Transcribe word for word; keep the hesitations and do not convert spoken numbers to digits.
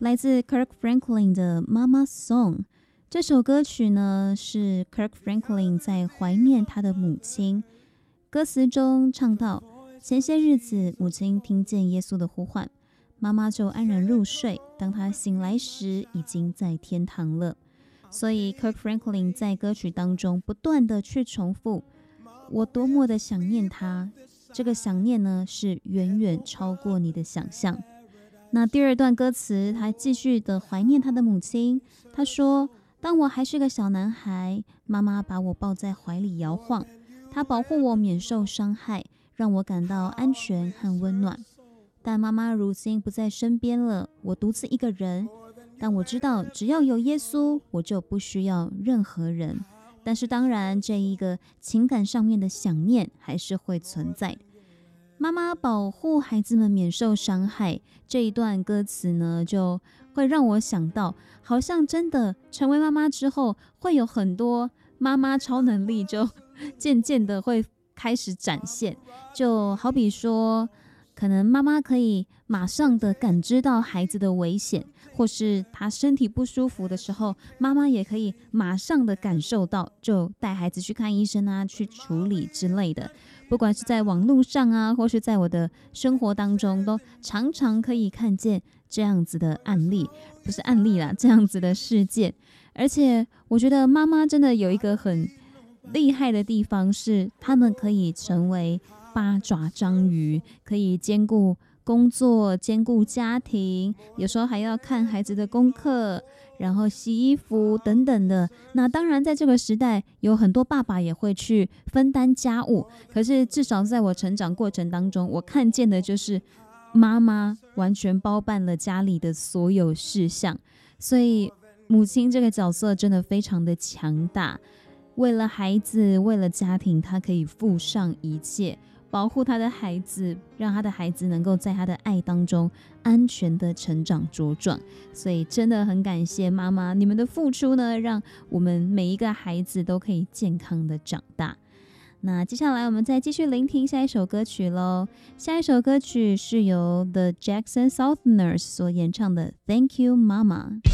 来自 Kirk Franklin 的《Mama Song》。这首歌曲呢，是 Kirk Franklin 在怀念他的母亲。歌词中唱到，前些日子母亲听见耶稣的呼唤，妈妈就安然入睡，当她醒来时已经在天堂了。所以 Kirk Franklin 在歌曲当中不断的去重复，我多么的想念他，这个想念呢，是远远超过你的想象。那第二段歌词，他继续的怀念他的母亲，他说，当我还是个小男孩，妈妈把我抱在怀里摇晃，她保护我免受伤害，让我感到安全和温暖。但妈妈如今不在身边了，我独自一个人，但我知道只要有耶稣，我就不需要任何人。但是当然，这一个情感上面的想念还是会存在。妈妈保护孩子们免受伤害，这一段歌词呢，就会让我想到，好像真的成为妈妈之后，会有很多妈妈超能力就渐渐的会开始展现。就好比说，可能妈妈可以马上的感知到孩子的危险，或是他身体不舒服的时候，妈妈也可以马上的感受到，就带孩子去看医生啊，去处理之类的。不管是在网络上啊，或是在我的生活当中，都常常可以看见这样子的案例，不是案例啦，这样子的事件。而且我觉得妈妈真的有一个很厉害的地方，是他们可以成为八爪章鱼，可以兼顾工作，兼顾家庭，有时候还要看孩子的功课，然后洗衣服等等的。那当然在这个时代，有很多爸爸也会去分担家务，可是至少在我成长过程当中，我看见的就是妈妈完全包办了家里的所有事项。所以母亲这个角色真的非常的强大，为了孩子，为了家庭，她可以付上一切，保护他的孩子，让他的孩子能够在他的爱当中安全的成长茁壮。所以真的很感谢妈妈，你们的付出呢，让我们每一个孩子都可以健康的长大。那接下来我们再继续聆听下一首歌曲咯。下一首歌曲是由 The Jackson Southerners 所演唱的 Thank You Mama。